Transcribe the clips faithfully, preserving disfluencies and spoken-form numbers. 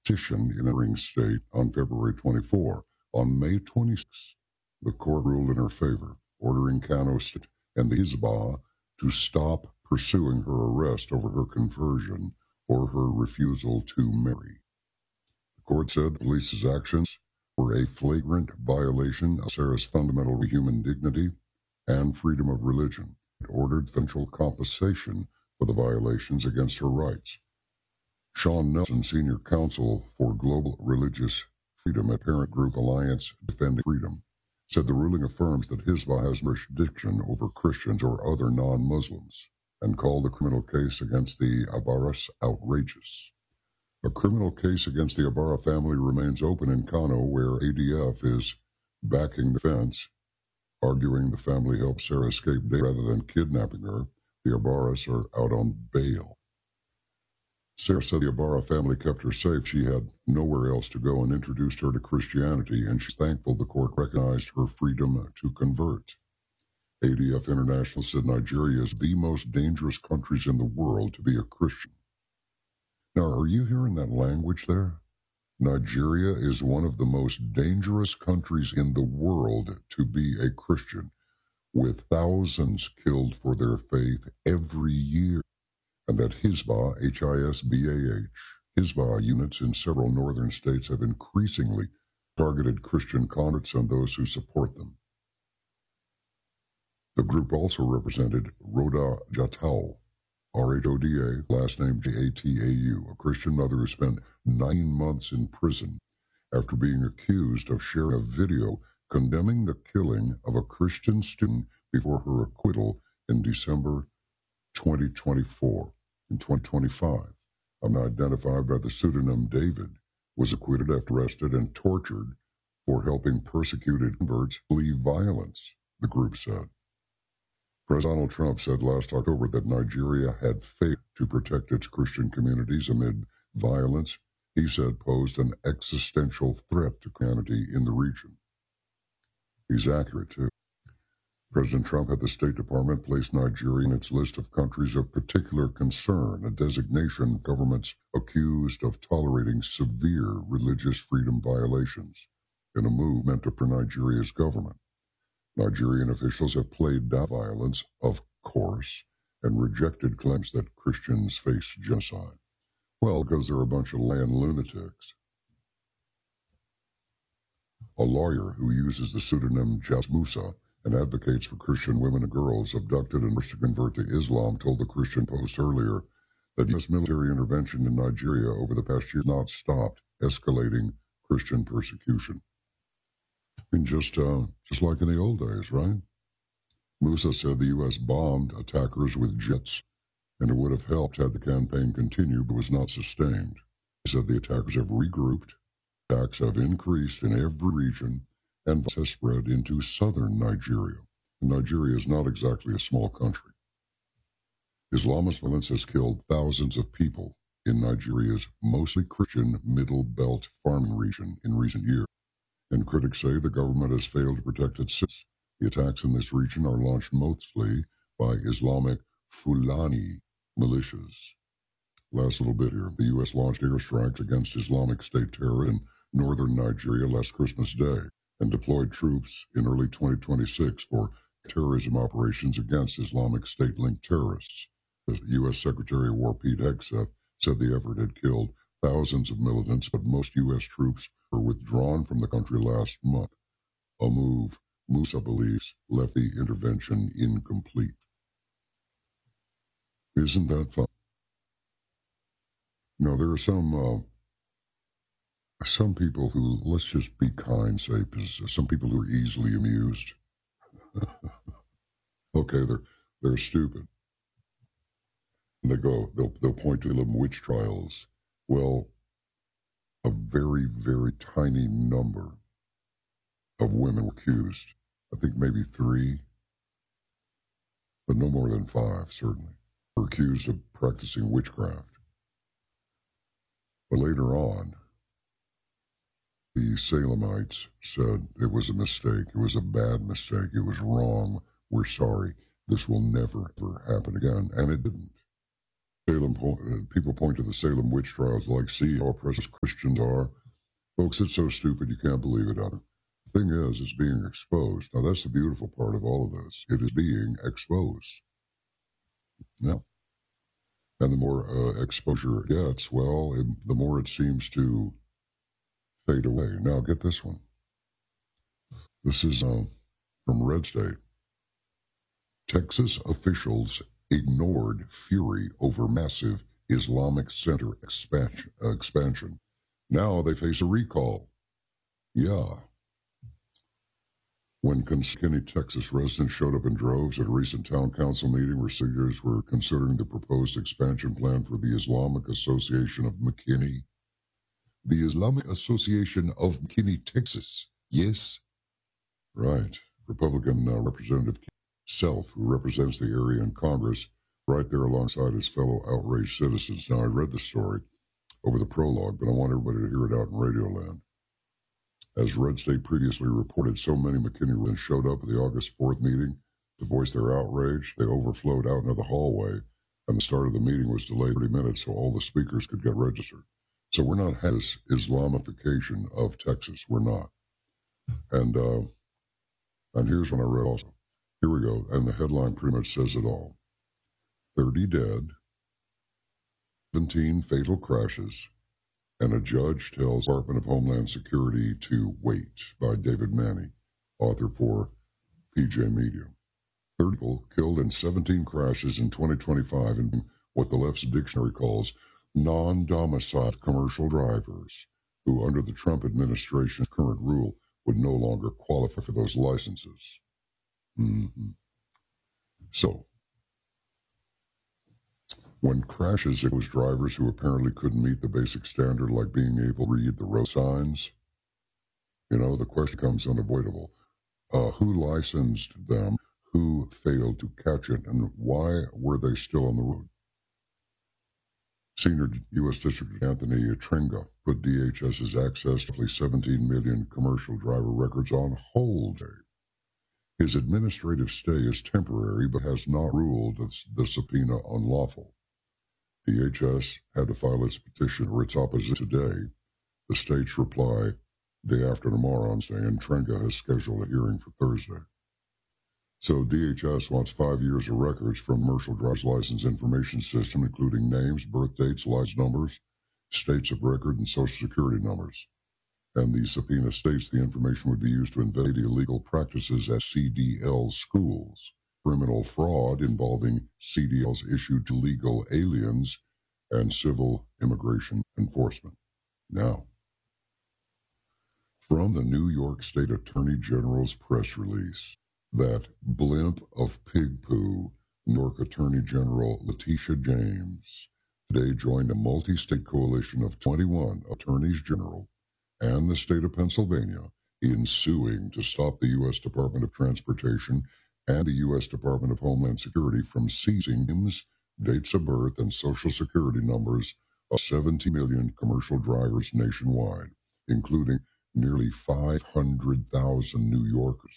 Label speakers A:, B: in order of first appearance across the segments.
A: petition in a ring state on February twenty-fourth. On May twenty-sixth, the court ruled in her favor, ordering Kano State and the Hizbah to stop pursuing her arrest over her conversion or her refusal to marry. The court said the police's actions were a flagrant violation of Sarah's fundamental human dignity and freedom of religion. It ordered financial compensation for the violations against her rights. Sean Nelson, senior counsel for Global Religious Freedom at Parent Group Alliance Defending Freedom, said the ruling affirms that Hizbah has jurisdiction over Christians or other non-Muslims, and called the criminal case against the Abaras outrageous. A criminal case against the Ibarra family remains open in Kano, where A D F is backing the fence, arguing the family helped Sarah escape rather than kidnapping her. The Ibarras are out on bail. Sarah said the Ibarra family kept her safe. She had nowhere else to go and introduced her to Christianity, and she's thankful the court recognized her freedom to convert. A D F International said Nigeria is the most dangerous countries in the world to be a Christian. Now, are you hearing that language there? Nigeria is one of the most dangerous countries in the world to be a Christian, with thousands killed for their faith every year. And that Hizbah, H I S B A H, Hizbah units in several northern states have increasingly targeted Christian converts and those who support them. The group also represented Rhoda Jatau, R H O D A, last name J A T A U, a Christian mother who spent nine months in prison after being accused of sharing a video condemning the killing of a Christian student before her acquittal in December twenty twenty-four. In twenty twenty-five, unidentified by the pseudonym David, was acquitted after arrested and tortured for helping persecuted converts flee violence, the group said. President Donald Trump said last October that Nigeria had failed to protect its Christian communities amid violence he said posed an existential threat to Christianity in the region. He's accurate, too. President Trump had the State Department place Nigeria in its list of countries of particular concern, a designation governments accused of tolerating severe religious freedom violations, in a move meant to protect Nigeria's government. Nigerian officials have played down violence, of course, and rejected claims that Christians face genocide. Well, because they're a bunch of land lunatics. A lawyer who uses the pseudonym Jas Musa and advocates for Christian women and girls abducted and forced to convert to Islam told the Christian Post earlier that U S military intervention in Nigeria over the past year has not stopped escalating Christian persecution. And just, uh, just like in the old days, right? Musa said the U S bombed attackers with jets, and it would have helped had the campaign continued, but was not sustained. He said the attackers have regrouped, attacks have increased in every region, and has spread into southern Nigeria. And Nigeria is not exactly a small country. Islamist violence has killed thousands of people in Nigeria's mostly Christian Middle Belt farming region in recent years. And critics say the government has failed to protect its citizens. The attacks in this region are launched mostly by Islamic Fulani militias. Last little bit here. The U S launched airstrikes against Islamic State terror in northern Nigeria last Christmas Day and deployed troops in early twenty twenty-six for terrorism operations against Islamic State-linked terrorists. The U S Secretary of War Pete Hegseth said the effort had killed thousands of militants, but most U S troops were withdrawn from the country last month, a move Musa believes left the intervention incomplete. Isn't that fun? You know, there are some uh, some people who, let's just be kind, say, some people who are easily amused. Okay, they're they're stupid. And they go, they'll they'll point to them witch trials. Well, a very, very tiny number of women were accused. I think maybe three, but no more than five, certainly, were accused of practicing witchcraft. But later on, the Salemites said it was a mistake. It was a bad mistake. It was wrong. We're sorry. This will never, ever happen again. And it didn't. Salem, people point to the Salem witch trials like, see how oppressed Christians are. Folks, it's so stupid you can't believe it. The thing is, it's being exposed. Now, that's the beautiful part of all of this. It is being exposed. Now, and the more uh, exposure it gets, well, it, the more it seems to fade away. Now, get this one. This is uh, from Red State. Texas officials ignored fury over massive Islamic Center expansion. Uh, expansion. Now they face a recall. Yeah. When Kinney, Texas residents showed up in droves at a recent town council meeting where senators were considering the proposed expansion plan for the Islamic Association of McKinney. The Islamic Association of McKinney, Texas. Yes. Right. Republican uh, Representative Self, who represents the area in Congress, right there alongside his fellow outraged citizens. Now, I read the story over the prologue, but I want everybody to hear it out in Radio Land. As Red State previously reported, so many McKinney residents showed up at the August fourth meeting to voice their outrage. They overflowed out into the hallway, and the start of the meeting was delayed thirty minutes so all the speakers could get registered. So we're not having this Islamification of Texas. We're not. And, uh, and here's what I read also. Here we go. And the headline pretty much says it all. thirty dead, seventeen fatal crashes, and a judge tells Department of Homeland Security to wait, by David Manny, author for P J Media. thirty people killed in seventeen crashes in twenty twenty-five in what the left's dictionary calls non-domiciled commercial drivers, who under the Trump administration's current rule would no longer qualify for those licenses. Mm-hmm. So, when crashes, it was drivers who apparently couldn't meet the basic standard, like being able to read the road signs. You know, the question becomes unavoidable. Uh, who licensed them? Who failed to catch it? And why were they still on the road? Senior U S District Anthony Tringa put D H S's access to seventeen million commercial driver records on hold. His administrative stay is temporary, but has not ruled the subpoena unlawful. D H S had to file its petition or its opposition today. The state's reply day after tomorrow on saying Tringa has scheduled a hearing for Thursday. So D H S wants five years of records from commercial driver's license information system, including names, birth dates, license numbers, states of record, and social security numbers. And the subpoena states the information would be used to investigate illegal practices at C D L schools, criminal fraud involving C D Ls issued to legal aliens, and civil immigration enforcement. Now, from the New York State Attorney General's press release, that blimp of pig poo, New York Attorney General Letitia James, today joined a multi-state coalition of twenty-one attorneys general and the state of Pennsylvania in suing to stop the U S Department of Transportation and the U S Department of Homeland Security from seizing names, dates of birth, and social security numbers of seventy million commercial drivers nationwide, including nearly five hundred thousand New Yorkers.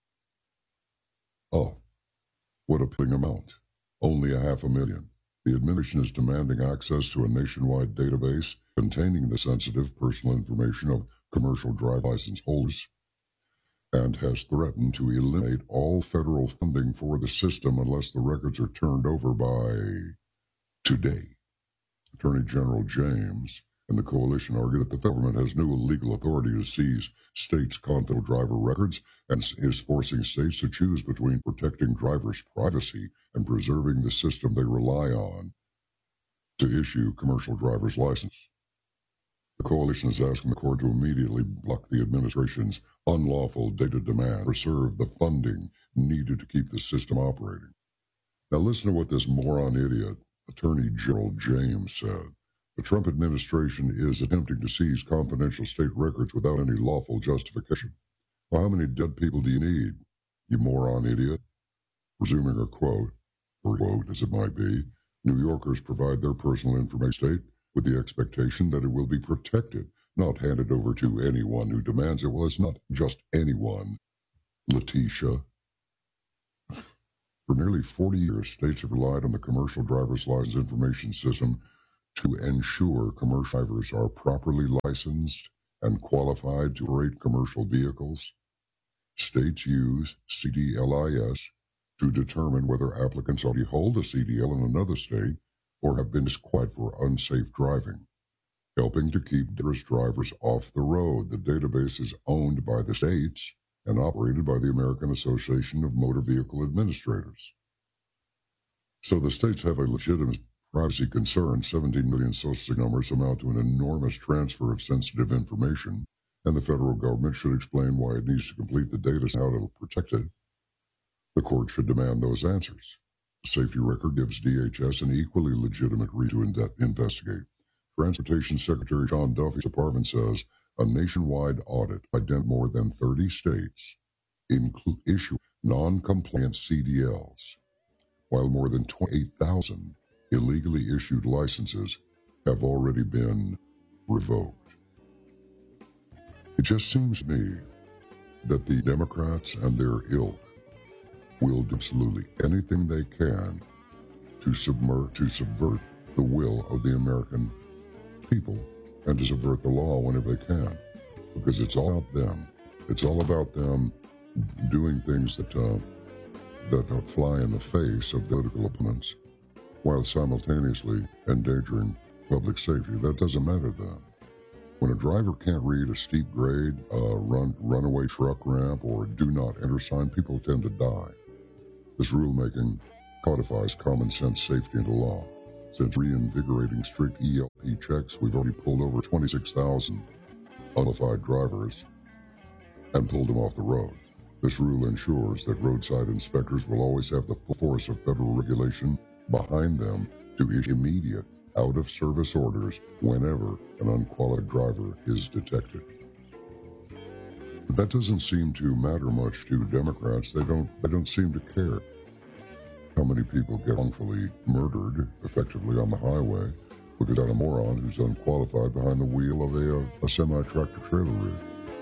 A: Oh, what a piddling amount. Only a half a million. The administration is demanding access to a nationwide database containing the sensitive personal information of commercial driver's license holders and has threatened to eliminate all federal funding for the system unless the records are turned over by today. Attorney General James and the coalition argue that the government has new legal authority to seize states' confidential driver records and is forcing states to choose between protecting drivers' privacy and preserving the system they rely on to issue commercial driver's license. The coalition is asking the court to immediately block the administration's unlawful data demand, preserve the funding needed to keep the system operating. Now listen to what this moron idiot, Attorney General James, said. The Trump administration is attempting to seize confidential state records without any lawful justification. Well, how many dead people do you need, you moron idiot? Resuming her quote, or quote as it might be, New Yorkers provide their personal information state with the expectation that it will be protected, not handed over to anyone who demands it. Well, it's not just anyone, Letitia. For nearly forty years, states have relied on the Commercial Driver's License Information System to ensure commercial drivers are properly licensed and qualified to operate commercial vehicles. States use C D L I S to determine whether applicants already hold a C D L in another state or have been disqualified for unsafe driving, helping to keep dangerous drivers off the road. The database is owned by the states and operated by the American Association of Motor Vehicle Administrators. So the states have a legitimate privacy concern. seventeen million social security numbers amount to an enormous transfer of sensitive information, and the federal government should explain why it needs to complete the data and how it will protect it. The court should demand those answers. The safety record gives D H S an equally legitimate reason to investigate. Transportation Secretary Sean Duffy's department says a nationwide audit identified more than thirty states include issue non-compliant C D Ls, while more than twenty-eight thousand illegally issued licenses have already been revoked. It just seems to me that the Democrats and their ilk will do absolutely anything they can to subvert, to subvert the will of the American people and to subvert the law whenever they can, because it's all about them. It's all about them doing things that uh, that uh, fly in the face of political opponents while simultaneously endangering public safety. That doesn't matter to them. When a driver can't read a steep grade, uh, run runaway truck ramp, or do not enter sign, people tend to die. This rulemaking codifies common sense safety into law. Since reinvigorating strict E L P checks, we've already pulled over twenty-six thousand unqualified drivers and pulled them off the road. This rule ensures that roadside inspectors will always have the full force of federal regulation behind them to issue immediate out-of-service orders whenever an unqualified driver is detected. But that doesn't seem to matter much to Democrats. They don't, they don't seem to care how many people get wrongfully murdered effectively on the highway because of a moron who's unqualified behind the wheel of a, a semi-tractor trailer rig.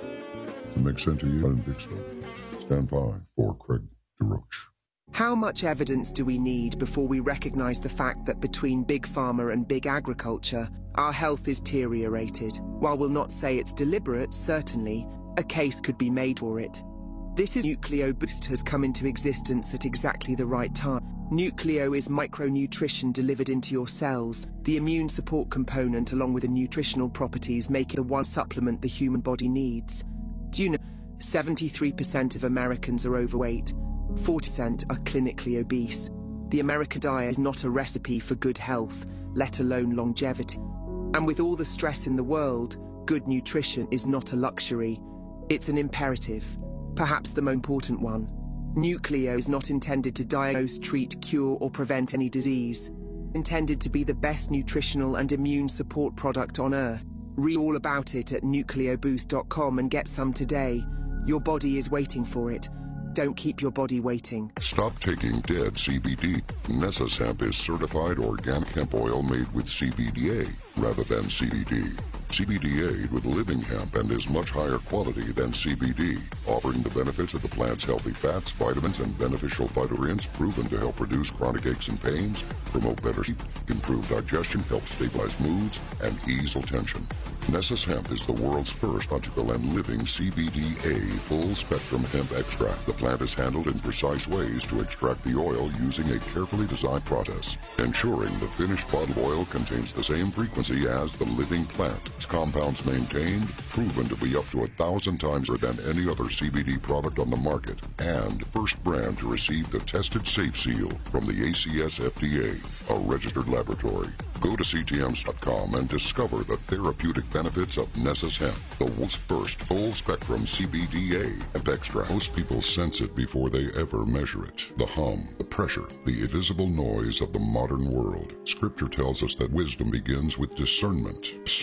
A: Does it make sense to you? I didn't think so. Stand by for Craig DeRoche.
B: How much evidence do we need before we recognize the fact that between Big Pharma and Big Agriculture, our health is deteriorated? While we'll not say it's deliberate, certainly, a case could be made for it. This is NucleoBoost has come into existence at exactly the right time. Nucleo is micronutrition delivered into your cells. The immune support component along with the nutritional properties make it the one supplement the human body needs. Do you know seventy-three percent of Americans are overweight, forty percent are clinically obese. The American diet is not a recipe for good health, let alone longevity. And with all the stress in the world, good nutrition is not a luxury, it's an imperative. Perhaps the most important one. Nucleo is not intended to diagnose, treat, cure, or prevent any disease. Intended to be the best nutritional and immune support product on Earth. Read all about it at nucleo boost dot com and get some today. Your body is waiting for it. Don't keep your body waiting.
A: Stop taking dead C B D. Nessus Hemp is certified organic hemp oil made with C B D A rather than C B D. C B D A with living hemp and is much higher quality than C B D, offering the benefits of the plant's healthy fats, vitamins, and beneficial phytonutrients proven to help reduce chronic aches and pains, promote better sleep, improve digestion, help stabilize moods, and ease tension. Nessus Hemp is the world's first logical and living C B D A full-spectrum hemp extract. The plant is handled in precise ways to extract the oil using a carefully designed process, ensuring the finished bottled oil contains the same frequency as the living plant. Its compounds maintained, proven to be up to a thousand times better than any other C B D product on the market, and first brand to receive the Tested Safe Seal from the A C S F D A, a registered laboratory. Go to C T M S dot com and discover the therapeutic benefits of Nessus Hemp, the world's first full-spectrum C B D A hemp extract. Most people sense it before they ever measure it. The hum, the pressure, the invisible noise of the modern world. Scripture tells us that wisdom begins with discernment. Discernment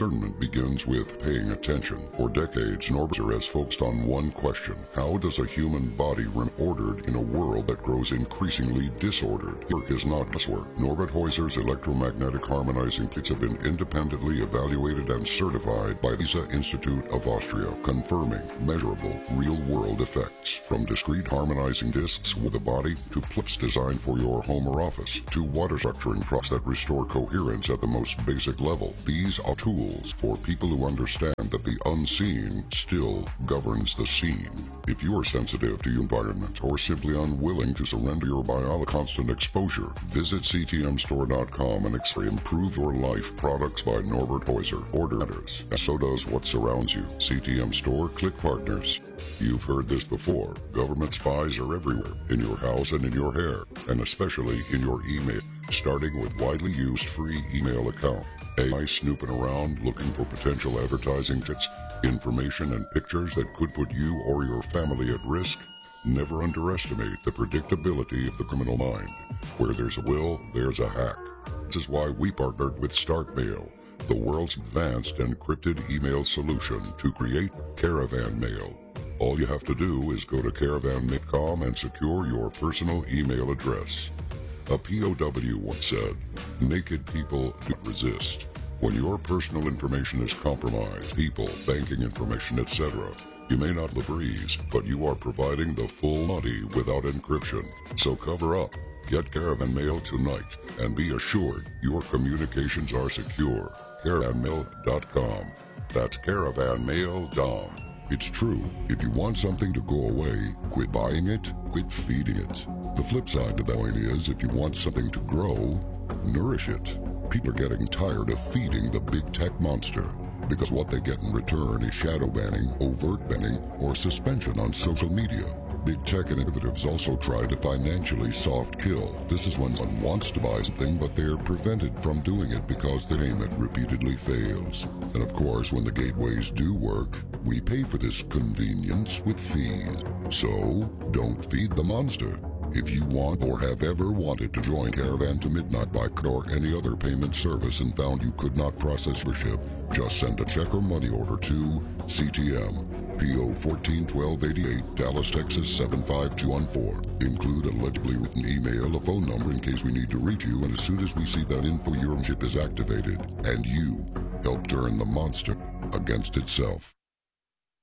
A: begins with paying attention. For decades, Norbert has focused on one question: how does a human body remain ordered in a world that grows increasingly disordered? Work is not guesswork. Norbert Heuser's electromagnetic harmonizing kits have been independently evaluated and certified by the Lisa Institute of Austria, confirming measurable, real-world effects. From discrete harmonizing discs with the body, to clips designed for your home or office, to water structuring products that restore coherence at the most basic level. These are tools for people who understand that the unseen still governs the scene. If you are sensitive to your environment or simply unwilling to surrender your biological constant exposure, visit C T M store dot com and improve your life. Products by Norbert Heuser. Order matters, and so does what surrounds you. C T M Store, click partners. You've heard this before. Government spies are everywhere, in your house and in your hair, and especially in your email. Starting with widely used free email account. A I snooping around looking for potential advertising fits, information and pictures that could put you or your family at risk. Never underestimate the predictability of the criminal mind. Where there's a will, there's a hack. This is why we partnered with StartMail, the world's advanced encrypted email solution, to create Caravan Mail. All you have to do is go to caravan dot com and secure your personal email address. A P O W once said, "Naked people do not resist." When your personal information is compromised, people, banking information, et cetera, you may not the breeze, but you are providing the full Monty without encryption. So cover up. Get Caravan Mail tonight and be assured your communications are secure. caravan mail dot com. That's caravan mail dot com. It's true, if you want something to go away, quit buying it, quit feeding it. The flip side to that coin is, if you want something to grow, nourish it. People are getting tired of feeding the big tech monster, because what they get in return is shadow banning, overt banning, or suspension on social media. Big tech initiatives also try to financially soft kill. This is when someone wants to buy something, but they're prevented from doing it because the payment repeatedly fails. And of course, when the gateways do work, we pay for this convenience with fees. So, don't feed the monster. If you want or have ever wanted to join Caravan to Midnight by C A or any other payment service and found you could not process your ship, just send a check or money order to C T M, P O fourteen twelve eighty-eight, Dallas, Texas seven five two one four. Include a legibly written email, a phone number in case we need to reach you, and as soon as we see that info, your ship is activated, and you help turn the monster against itself.